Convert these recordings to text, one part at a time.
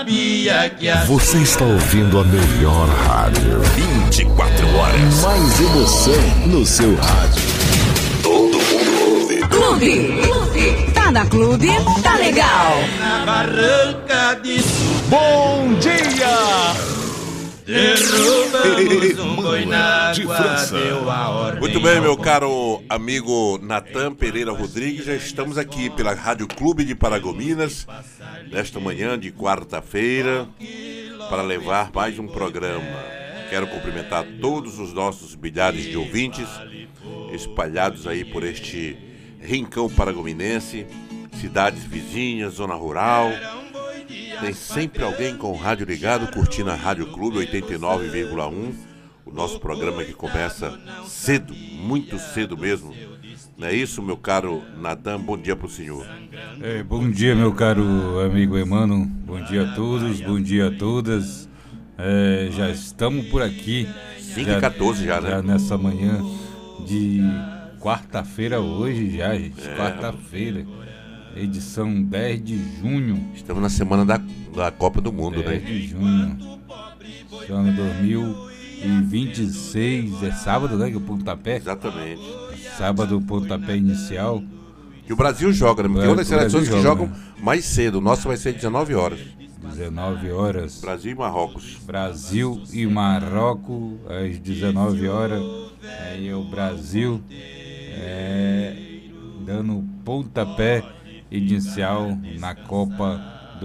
Você está ouvindo a melhor rádio. 24 horas. Mais emoção no seu rádio. Todo mundo ouve. Clube. Tá na Clube, tá legal. Na barranca de Bom dia! derrubamos um boi na de água, França. deu a ordem. Muito bem, meu caro amigo Natan Pereira Rodrigues, já estamos aqui pela Rádio Clube de Paragominas, nesta manhã de quarta-feira, para levar mais um programa. Quero cumprimentar todos os nossos milhares de ouvintes, espalhados aí por este rincão paragominense, cidades vizinhas, zona rural. Tem sempre alguém com o rádio ligado, curtindo a Rádio Clube 89,1. O nosso programa que começa cedo, muito cedo mesmo. Não é isso, meu caro Natan? Bom dia para o senhor. Bom dia, meu caro amigo Emano. Bom dia a todos, bom dia a todas. Já estamos por aqui. 5h14 já, né? Já nessa manhã de quarta-feira hoje já, gente. Quarta-feira. Edição 10 de junho. Estamos na semana da Copa do Mundo, 10 né? de junho. Ano 2026. É sábado, né? Que é o pontapé. Exatamente. Sábado, o pontapé inicial. Que o Brasil joga, né? Porque tem outras seleções que jogam né? mais cedo. O nosso vai ser 19 horas. 19 horas. Brasil e Marrocos. Brasil e Marrocos às 19 horas. Aí é o Brasil dando pontapé inicial na Copa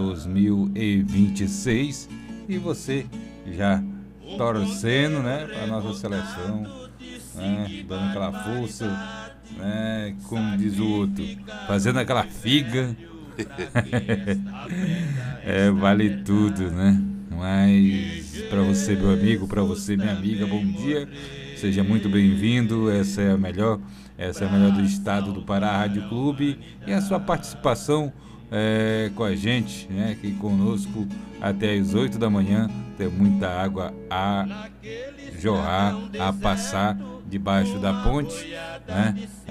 2026. E você já torcendo, né, para a nossa seleção, né, dando aquela força, né, como diz o outro, fazendo aquela figa. Vale tudo, né? Mas para você, meu amigo, para você, minha amiga, bom dia. Seja muito bem-vindo. Essa é a melhor do estado do Pará Rádio Clube. E a sua participação com a gente, né, aqui conosco até as 8 da manhã. Tem muita água a jorrar, a passar debaixo da ponte, né?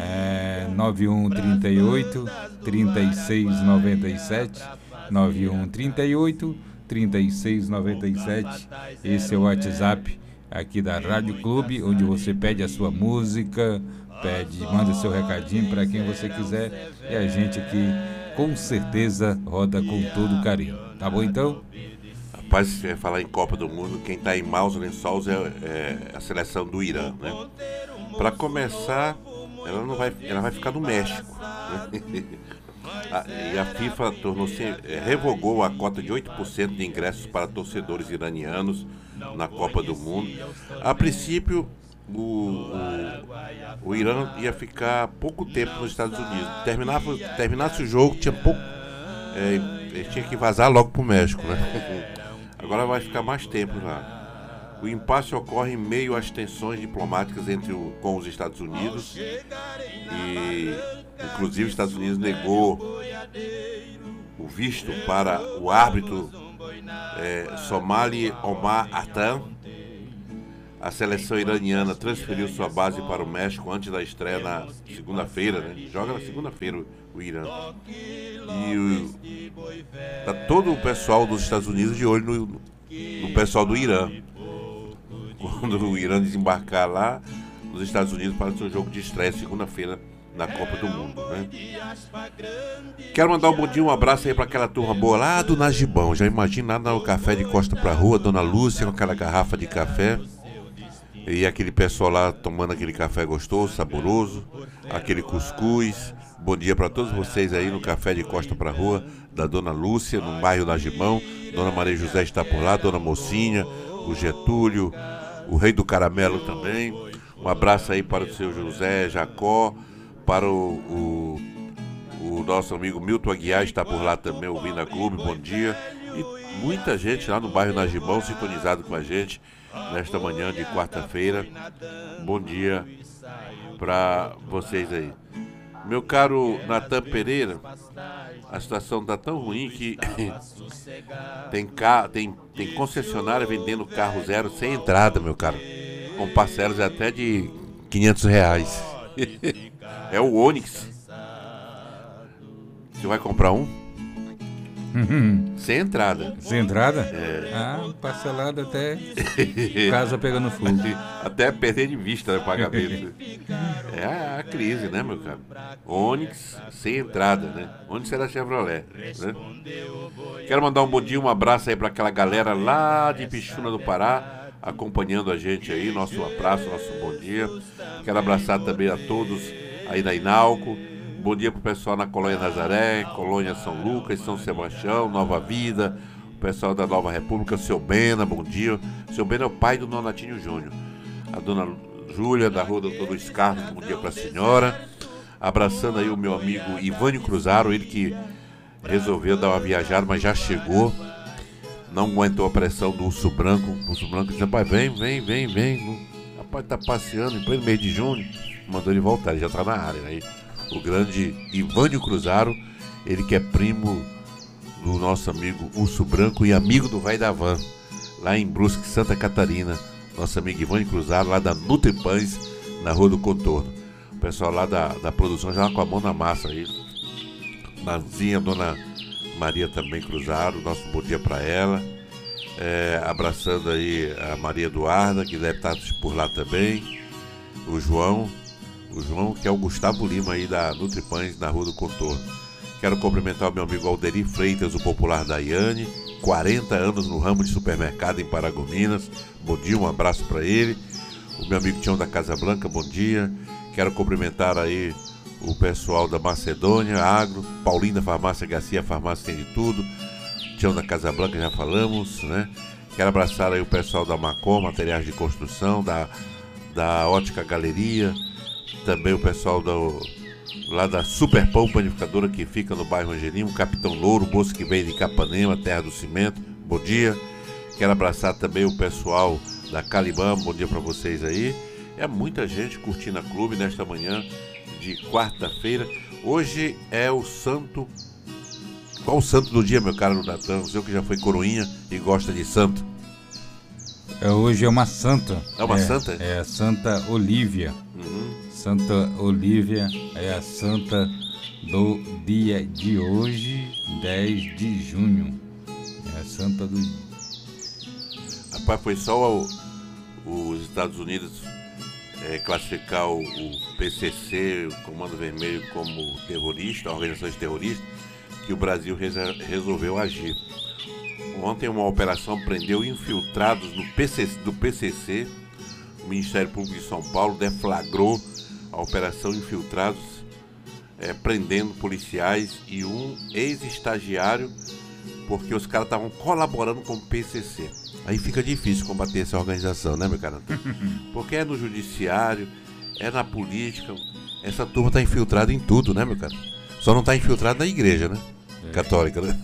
9138 3697 9138 3697. Esse é o WhatsApp aqui da Rádio Clube, onde você pede a sua música, manda seu recadinho para quem você quiser, e a gente aqui com certeza roda com todo carinho. Tá bom então? Rapaz, se vai falar em Copa do Mundo, quem está em maus lençóis é a seleção do Irã, né? Para começar, ela vai ficar no México, né? E a FIFA revogou a cota de 8% de ingressos para torcedores iranianos na Copa do Mundo. A princípio, o Irã ia ficar pouco tempo nos Estados Unidos. Terminasse o jogo, ele tinha que vazar logo para o México, né? Agora vai ficar mais tempo lá. O impasse ocorre em meio às tensões diplomáticas com os Estados Unidos, e inclusive os Estados Unidos negou o visto para o árbitro Somali Omar Attan. A seleção iraniana transferiu sua base para o México antes da estreia na segunda-feira, né? Joga na segunda-feira o Irã. E tá todo o pessoal dos Estados Unidos de olho no pessoal do Irã. Quando o Irã desembarcar lá nos Estados Unidos para o seu jogo de estreia segunda-feira na Copa do Mundo, né? Quero mandar um bom dia, um abraço aí para aquela turma boa lá do Najibão. Já imagina lá no café de Costa pra Rua, Dona Lúcia com aquela garrafa de café. E aquele pessoal lá tomando aquele café gostoso, saboroso, aquele cuscuz. Bom dia para todos vocês aí no café de Costa pra Rua da Dona Lúcia, no bairro Najibão. Dona Maria José está por lá, Dona Mocinha, o Getúlio, o Rei do Caramelo também. Um abraço aí para o seu José Jacó, para o nosso amigo Milton Aguiar, está por lá também ouvindo a Clube, bom dia. E muita gente lá no bairro Najibão sintonizado com a gente nesta manhã de quarta-feira. Bom dia para vocês aí. Meu caro Natan Pereira, a situação está tão ruim que tem concessionária vendendo carro zero sem entrada, meu caro, com parcelas até de R$500. É o Onix. Você vai comprar um? Sem entrada. Sem entrada? É. Ah, parcelado até casa pegando fogo. Até perder de vista o pagamento. É a crise, né, meu cara? Onix sem entrada, né? Onix era Chevrolet, né? Quero mandar um bom dia, um abraço aí pra aquela galera lá de Pixuna do Pará, acompanhando a gente aí, nosso abraço, nosso bom dia. Quero abraçar também a todos aí da Inalco. Bom dia pro pessoal na Colônia Nazaré, Colônia São Lucas, São Sebastião, Nova Vida, o pessoal da Nova República, o seu Bena, bom dia. O seu Bena é o pai do Nonatinho Júnior. A dona Júlia, da Rua Doutor Luiz Carlos, bom dia pra senhora. Abraçando aí o meu amigo Ivânio Cruzaro, ele que resolveu dar uma viajada, mas já chegou. Não aguentou a pressão do Urso Branco. O Urso Branco disse, rapaz, vem. Rapaz, tá passeando em pleno mês de junho. Mandou ele voltar, ele já tá na área, né? O grande Ivânio Cruzaro, ele que é primo do nosso amigo Urso Branco e amigo do Vai da Van, lá em Brusque, Santa Catarina. Nosso amigo Ivânio Cruzaro, lá da Nutripães, na Rua do Contorno. O pessoal lá da produção já com a mão na massa aí. Nanzinha, dona Maria também Cruzaro, nosso bom dia para ela. Abraçando aí a Maria Eduarda, que deve estar por lá também. O João, que é o Gustavo Lima aí da Nutripães, na Rua do Contorno. Quero cumprimentar o meu amigo Alderi Freitas, o popular Daiane, 40 anos no ramo de supermercado em Paragominas. Bom dia, um abraço para ele. O meu amigo Tião da Casa Blanca, bom dia. Quero cumprimentar aí o pessoal da Macedônia, Agro, Paulinho da Farmácia Garcia, Farmácia tem de tudo. Tião da Casa Blanca, já falamos, né? Quero abraçar aí o pessoal da Macom, materiais de construção, da Ótica Galeria. Também o pessoal lá da Super Pão Panificadora, que fica no bairro Angelim, o Capitão Louro, moço que veio de Capanema, terra do cimento, bom dia. Quero abraçar também o pessoal da Calibã, bom dia para vocês aí. É muita gente curtindo a clube nesta manhã de quarta-feira. Hoje é o santo. Qual o santo do dia, meu caro Natan? Você que já foi coroinha e gosta de santo. Hoje é uma santa. É uma santa? É a Santa Olívia. Santa Olívia é a santa do dia de hoje, 10 de junho. É a santa do... Rapaz, foi só os Estados Unidos classificar o PCC, o Comando Vermelho, como terrorista, organizações terroristas, que o Brasil resolveu agir. Ontem uma operação prendeu infiltrados do PCC. O Ministério Público de São Paulo deflagrou a operação Infiltrados, prendendo policiais e um ex-estagiário, porque os caras estavam colaborando com o PCC. Aí fica difícil combater essa organização, né, meu cara? Porque é no judiciário, é na política. Essa turma tá infiltrada em tudo, né, meu cara? Só não tá infiltrada na igreja, né? Católica, né?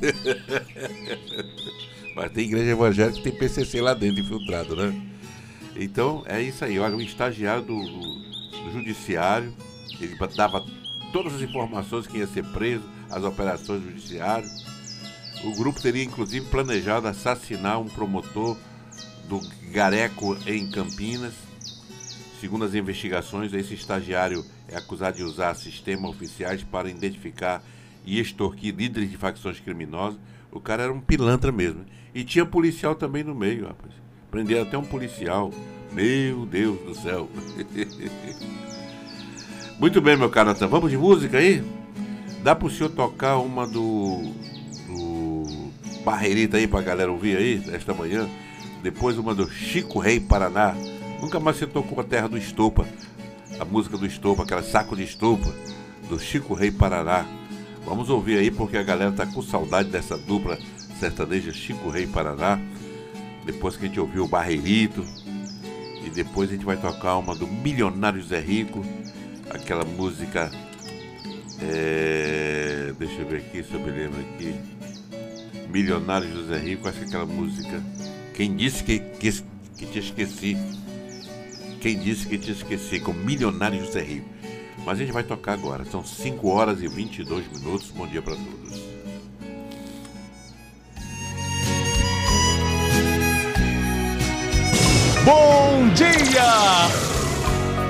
Mas tem igreja evangélica que tem PCC lá dentro infiltrado, né? Então é isso aí. Olha, o estagiário do judiciário, ele dava todas as informações que ia ser preso, as operações do judiciário. O grupo teria inclusive planejado assassinar um promotor do Gareco em Campinas. Segundo as investigações, esse estagiário é acusado de usar sistemas oficiais para identificar e extorquir líderes de facções criminosas. O cara era um pilantra mesmo. E tinha policial também no meio, rapaz. Prenderam até um policial. Meu Deus do céu. Muito bem, meu caro Natan. Vamos de música aí? Dá pro senhor tocar uma do Barreirita aí pra galera ouvir aí, esta manhã? Depois uma do Chico Rei Paraná. Nunca mais você tocou a terra do Estopa. A música do Estopa, aquela saco de estopa, do Chico Rei Paraná. Vamos ouvir aí, porque a galera tá com saudade dessa dupla sertaneja Chico Rei Paraná. Depois que a gente ouviu o Barreirito. E depois a gente vai tocar uma do Milionário Zé Rico. Aquela música... deixa eu ver aqui, se eu me lembro aqui. Milionário José Rico, acho que aquela música... Quem disse que te esqueci? Quem disse que te esqueci? Com Milionário José Rico. Mas a gente vai tocar agora. São 5 horas e 22 minutos. Bom dia para todos. Bom dia!